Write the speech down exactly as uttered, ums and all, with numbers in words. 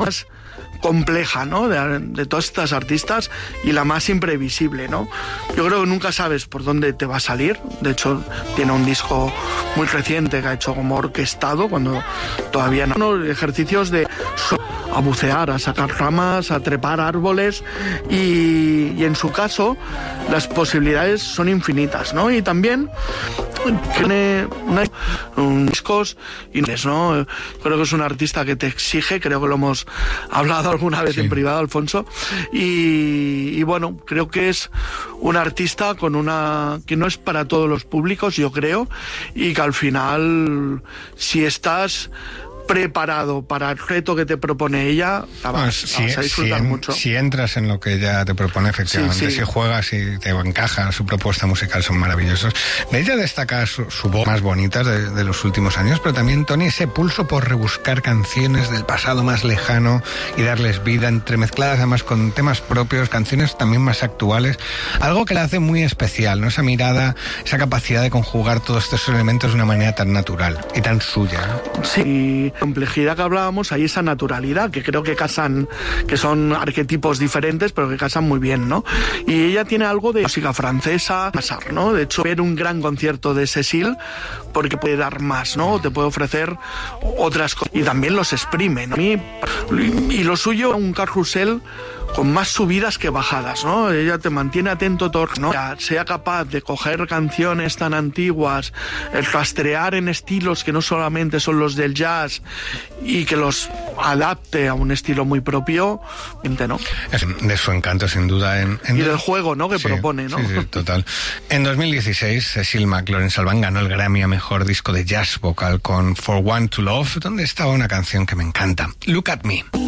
más compleja, ¿no? De, de todas estas artistas y la más imprevisible, ¿no? Yo creo que nunca sabes por dónde te va a salir. De hecho, tiene un disco muy reciente que ha hecho como orquestado cuando todavía no. Unos ejercicios de a bucear, a sacar ramas, a trepar árboles y, y en su caso las posibilidades son infinitas, ¿no? Y también tiene una, un discos y ¿no? Creo que es un artista que te exige, creo que lo hemos hablado alguna vez sí. en privado, Alfonso, y, y bueno, creo que es un artista con una que no es para todos los públicos, yo creo, y que al final si estás preparado para el reto que te propone ella, la vas, pues, si, la vas a disfrutar si en, mucho. Si entras en lo que ella te propone, efectivamente, sí, sí. si juegas y te encaja, su propuesta musical son maravillosos. De ella destaca su, su voz más bonita de, de los últimos años, pero también, Tony, ese pulso por rebuscar canciones del pasado más lejano y darles vida, entremezcladas además con temas propios, canciones también más actuales, algo que la hace muy especial, ¿no? Esa mirada, esa capacidad de conjugar todos estos elementos de una manera tan natural y tan suya, ¿no? Sí, complejidad que hablábamos, hay esa naturalidad que creo que casan, que son arquetipos diferentes pero que casan muy bien, ¿no? Y ella tiene algo de música francesa, ¿no? De hecho, ver un gran concierto de Cécile porque puede dar más, ¿no? Te puede ofrecer otras cosas y también los exprime, ¿no? Y lo suyo, un carrusel con más subidas que bajadas, ¿no? Ella te mantiene atento todo, ¿no? Sea capaz de coger canciones tan antiguas, el rastrear en estilos que no solamente son los del jazz y que los adapte a un estilo muy propio, ¿no? Es de su encanto, sin duda. En, en y del juego, ¿no? Que sí, propone, ¿no? Sí, sí, total. En dos mil dieciséis, Cécile McLorin Salvant ganó el Grammy a Mejor Disco de Jazz Vocal con For One to Love, donde estaba una canción que me encanta, Look at Me.